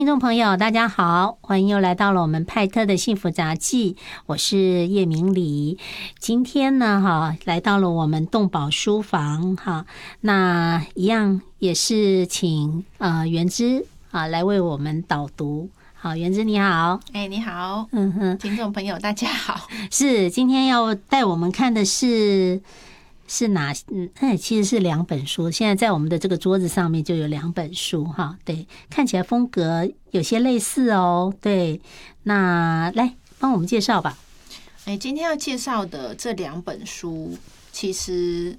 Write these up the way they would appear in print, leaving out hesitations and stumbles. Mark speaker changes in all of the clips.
Speaker 1: 听众朋友大家好，欢迎又来到了我们派特的幸福杂记，我是叶明礼。今天呢来到了我们动保书房那一样也是请元之来为我们导读。好，元之你好。
Speaker 2: 你好。听众朋友大家好。
Speaker 1: 是，今天要带我们看的是哪？其实是两本书，现在在我们的这个桌子上面就有两本书对，看起来风格有些类似哦。对，那来帮我们介绍吧。
Speaker 2: 今天要介绍的这两本书，其实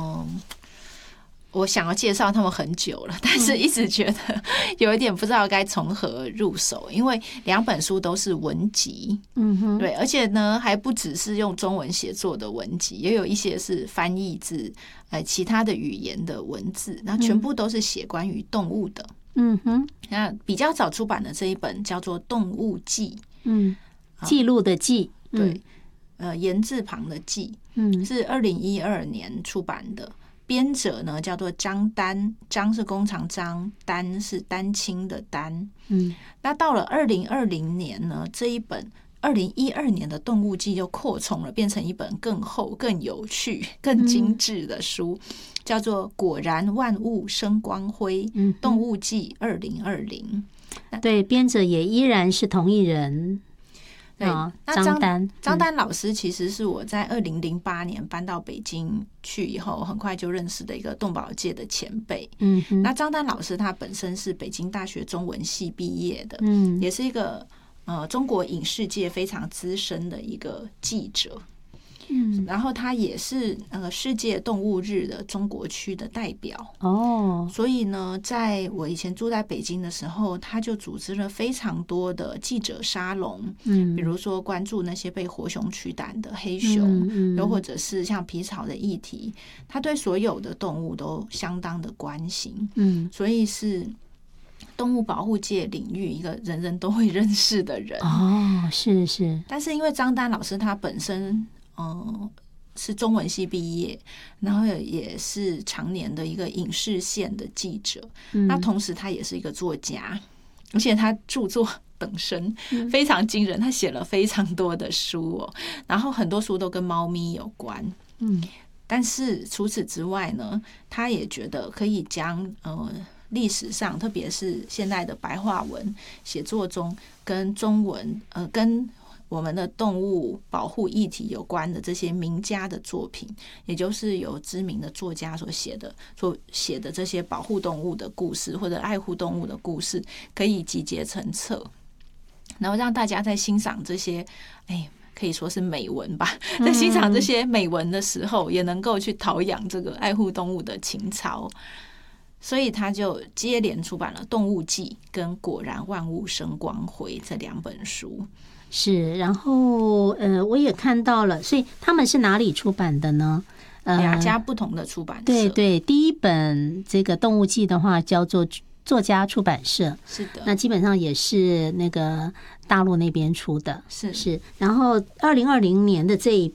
Speaker 2: 我想要介绍他们很久了，但是一直觉得有一点不知道该从何入手，因为两本书都是文集，对，而且呢还不只是用中文写作的文集，也有一些是翻译自其他的语言的文字，那全部都是写关于动物的。那比较早出版的这一本叫做《动物记》，
Speaker 1: 记录的记，
Speaker 2: 对，言字旁的记，是2012年出版的。编者呢叫做张丹，张是弓长张，丹是丹青的丹。那到了2020年呢，这一本2012年的《动物记》又扩充了，变成一本更厚、更有趣、更精致的书，叫做《果然万物生光辉》动物记2020。
Speaker 1: 对，编者也依然是同一人。
Speaker 2: 对，那张丹老师其实是我在2008年搬到北京去以后，很快就认识的一个动保界的前辈。那张丹老师他本身是北京大学中文系毕业的，也是一个中国影视界非常资深的一个记者。然后他也是世界动物日的中国区的代表所以呢，在我以前住在北京的时候，他就组织了非常多的记者沙龙，比如说关注那些被活熊驱赶的黑熊，又或者是像皮草的议题，他对所有的动物都相当的关心，所以是动物保护界领域一个人人都会认识的人
Speaker 1: 是。但
Speaker 2: 是因为张丹老师他本身是中文系毕业，然后也是常年的一个影视线的记者，那同时他也是一个作家，而且他著作等身非常惊人，他写了非常多的书然后很多书都跟猫咪有关但是除此之外呢，他也觉得可以将历史上特别是现在的白话文写作中跟中文跟我们的动物保护议题有关的这些名家的作品，也就是由知名的作家所写的这些保护动物的故事或者爱护动物的故事，可以集结成册，然后让大家在欣赏这些可以说是美文吧，在欣赏这些美文的时候，也能够去陶养这个爱护动物的情操。所以他就接连出版了《动物记》跟《果然万物生光辉》这两本书。
Speaker 1: 是，然后我也看到了，所以他们是哪里出版的呢？
Speaker 2: 两家不同的出版社。
Speaker 1: 对，第一本这个《动物记》的话叫做作家出版社，
Speaker 2: 是的，
Speaker 1: 那基本上也是那个大陆那边出的，是。然后2020年的这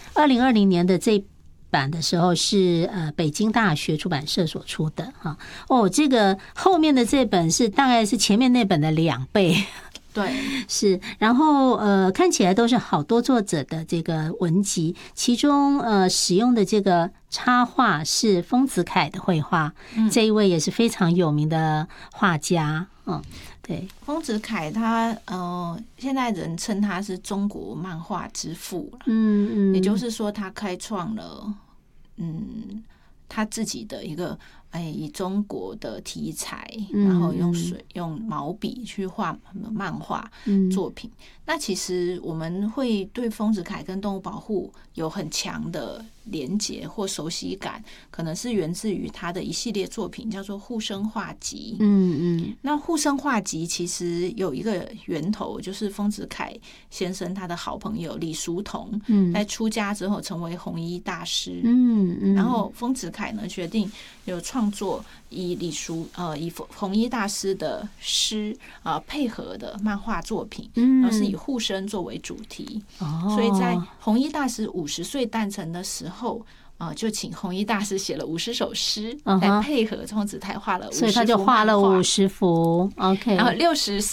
Speaker 1: 版的时候是北京大学出版社所出的这个后面的这本是大概是前面那本的2倍。
Speaker 2: 对，
Speaker 1: 是，然后看起来都是好多作者的这个文集，其中使用的这个插画是丰子恺的绘画，这一位也是非常有名的画家。对，
Speaker 2: 丰子恺他现在人称他是中国漫画之父也就是说他开创了他自己的一个以中国的题材，然后用毛笔去画漫画作品。那其实我们会对丰子恺跟动物保护有很强的连结或熟悉感，可能是源自于他的一系列作品叫做《护生画集》。那《护生画集》其实有一个源头，就是丰子恺先生他的好朋友李叔同在出家之后成为红衣大师。然后丰子恺呢决定有创作以红衣大师的诗配合的漫画作品，然后是以护生作为主题。所以在红衣大师50岁诞辰的时候就请弘一大师写了50首诗来配合丰子恺画了50幅，
Speaker 1: 所以他就画了50幅。OK，
Speaker 2: 然后60